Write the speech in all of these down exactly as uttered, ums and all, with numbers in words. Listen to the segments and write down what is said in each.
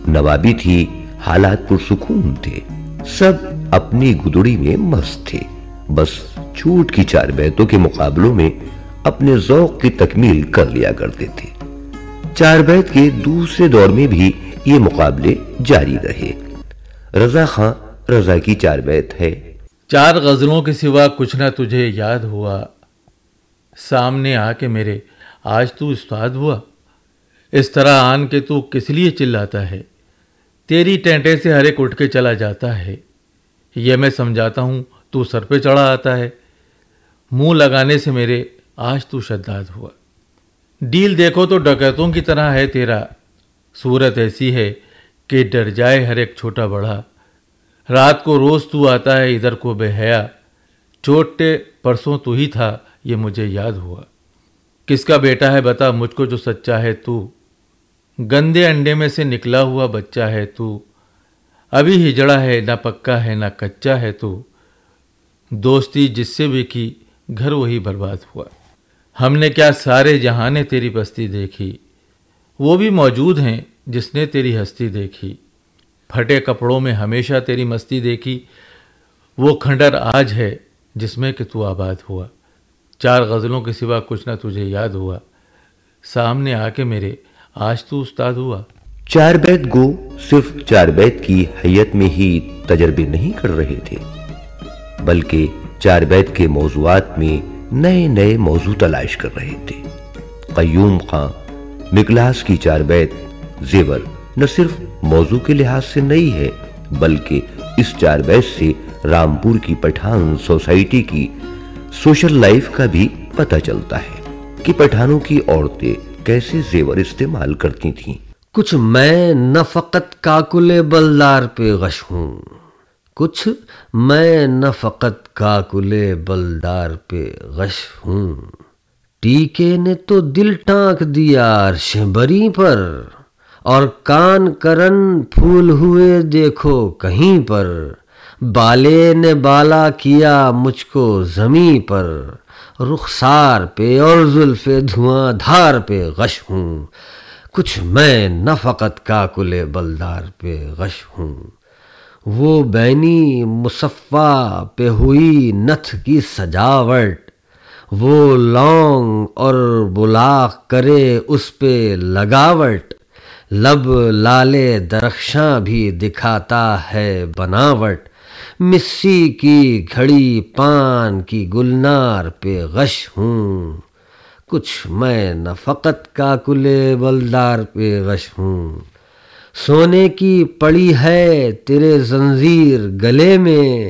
نوابی تھی، حالات پرسکون تھے، سب اپنی گدڑی میں مست تھے، بس چھوٹ کی چار بیتوں کے مقابلوں میں اپنے ذوق کی تکمیل کر لیا کرتے تھے۔ چار بیت کے دوسرے دور میں بھی یہ مقابلے جاری رہے۔ رضا خان رضا کی چار بیت ہے: چار غزلوں کے سوا کچھ نہ تجھے یاد ہوا، سامنے آ کے میرے آج تو استاد ہوا، اس طرح آن کے تو کس لیے چلاتا ہے، تیری ٹینٹے سے ہر ایک اٹھ کے چلا جاتا ہے، یہ میں سمجھاتا ہوں تو سر پہ چڑھا آتا ہے، منہ لگانے سے میرے آج تو شداد ہوا۔ ڈیل دیکھو تو ڈکیتوں کی طرح ہے تیرا، صورت ایسی ہے کہ ڈر جائے ہر ایک چھوٹا بڑا، رات کو روز تو آتا ہے ادھر کو بے حیا، چوٹے پرسوں تو ہی تھا یہ مجھے یاد ہوا، کس کا بیٹا ہے بتا مجھ کو جو سچا ہے تو، گندے انڈے میں سے نکلا ہوا بچہ ہے تو، ابھی ہجڑا ہے نہ پکا ہے نہ کچا ہے تو، دوستی جس سے بھی کی گھر وہی برباد ہوا، ہم نے کیا سارے جہاں نے تیری بستی دیکھی، وہ بھی موجود ہیں جس نے تیری ہستی دیکھی، پھٹے کپڑوں میں ہمیشہ تیری مستی دیکھی، وہ کھنڈر آج ہے جس میں کہ تو آباد ہوا، چار غزلوں کے سوا کچھ نہ تجھے یاد ہوا، سامنے آ کے میرے آج تو استاد ہوا۔ چار بیت گو صرف چار بیت کی حیت میں ہی تجربے نہیں کر رہے تھے، بلکہ چار بیت کے موضوعات میں نئے نئے موضوع تلاش کر رہے تھے۔ قیوم خان مکلاس کی چار بیت زیور نہ صرف موضوع کے لحاظ سے نئی ہے، بلکہ اس چار بیت سے رامپور کی پٹھان سوسائٹی کی سوشل لائف کا بھی پتہ چلتا ہے کہ پٹھانوں کی عورتیں کیسے زیور استعمال کرتی تھیں۔ کچھ میں نہ فقط کاکل بلدار پہ غش ہوں، کچھ میں نہ فقط کاکل بلدار پہ غش ہوں، ٹیکے نے تو دل ٹانک دیا عرش بری پر، اور کان کرن پھول ہوئے دیکھو کہیں پر، بالے نے بالا کیا مجھ کو زمیں پر، رخسار پہ اور زلف دھواں دھار پہ غش ہوں، کچھ میں نہ فقط کاکل بلدار پہ غش ہوں، وہ بینی مصفا پہ ہوئی نتھ کی سجاوٹ، وہ لونگ اور بلاغ کرے اس پہ لگاوٹ، لب لالے درخشاں بھی دکھاتا ہے بناوٹ، مسی کی گھڑی پان کی گلنار پہ غش ہوں، کچھ میں نہ فقط کاکل بلدار پہ غش ہوں، سونے کی پڑی ہے تیرے زنجیر گلے میں،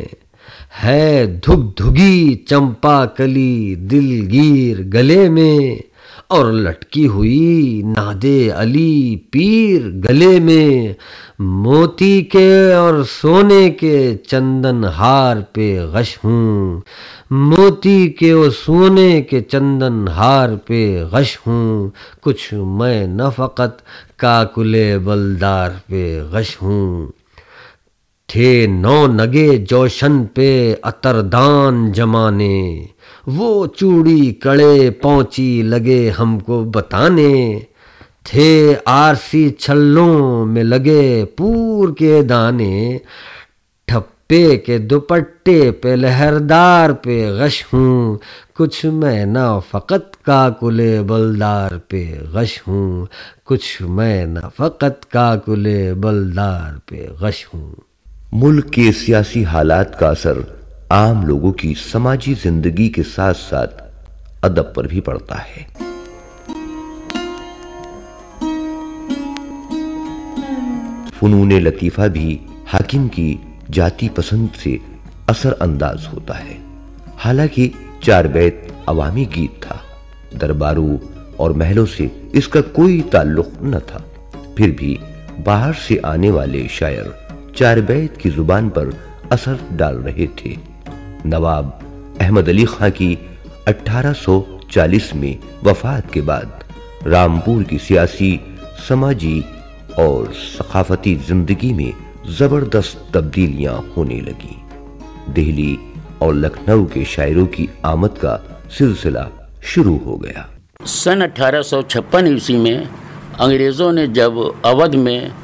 ہے دھگ دھگی چمپا کلی دلگیر گلے میں، اور لٹکی ہوئی نادے علی پیر گلے میں، موتی کے اور سونے کے چندن ہار پہ غش ہوں، موتی کے اور سونے کے چندن ہار پہ غش ہوں، کچھ میں نہ فقط کاکل بلدار پہ غش ہوں، تھے نو نگے جوشن پہ عطردان جمانے، وہ چوڑی کڑے پونچی لگے ہم کو بتانے، تھے آرسی چھلوں میں لگے پور کے دانے، ٹھپے کے دوپٹے پہ لہردار پہ غش ہوں، کچھ میں نہ فقط کاکل بلدار پہ غش ہوں، کچھ میں نہ فقط کاکل بلدار پہ غش ہوں۔ ملک کے سیاسی حالات کا اثر عام لوگوں کی سماجی زندگی کے ساتھ ساتھ ادب پر بھی پڑتا ہے۔ فنون لطیفہ بھی حاکم کی جاتی پسند سے اثر انداز ہوتا ہے، حالانکہ چار بیت عوامی گیت تھا، درباروں اور محلوں سے اس کا کوئی تعلق نہ تھا، پھر بھی باہر سے آنے والے شاعر چار بیت کی زبان پر اثر ڈال رہے تھے۔ نواب احمد علی خان کی اٹھارہ سو چالیس میں وفات کے بعد رامپور کی سیاسی، سماجی اور ثقافتی زندگی میں زبردست تبدیلیاں ہونے لگیں۔ دہلی اور لکھنؤ کے شاعروں کی آمد کا سلسلہ شروع ہو گیا۔ سن اٹھارہ سو چھپن عیسوی میں انگریزوں نے جب اودھ میں